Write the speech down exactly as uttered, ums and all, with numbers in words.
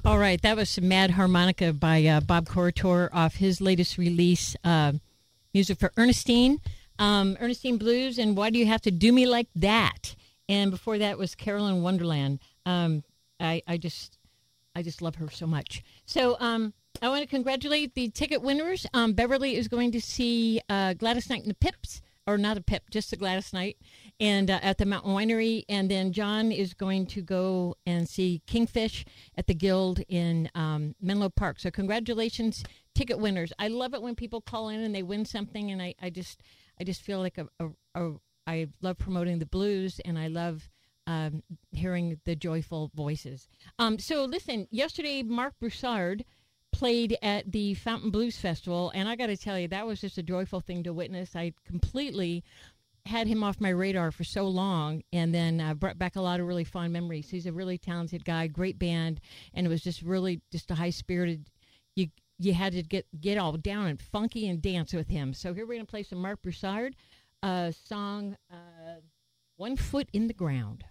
All right, that was some Mad Harmonica by uh, Bob Corritore off his latest release, uh, music for Ernestine, um, Ernestine Blues, and Why Do You Have to Do Me Like That? And before that was Carolyn Wonderland. Um, I, I just, I just love her so much. So um, I want to congratulate the ticket winners. Um, Beverly is going to see uh, Gladys Knight and the Pips. Or not a Pip, just the Gladys Knight, and uh, at the Mountain Winery. And then John is going to go and see Kingfish at the Guild in um, Menlo Park. So congratulations, ticket winners. I love it when people call in and they win something, and I, I just I just feel like a, a, a, I love promoting the blues, and I love um, hearing the joyful voices. Um, so listen, yesterday Mark Broussard played at the Fountain Blues Festival, and I got to tell you, that was just a joyful thing to witness. I completely had him off my radar for so long, and then uh, brought back a lot of really fond memories. He's a really talented guy, great band, and it was just really just a high-spirited, you you had to get, get all down and funky and dance with him. So here we're going to play some Mark Broussard, uh, song uh, One Foot in the Ground.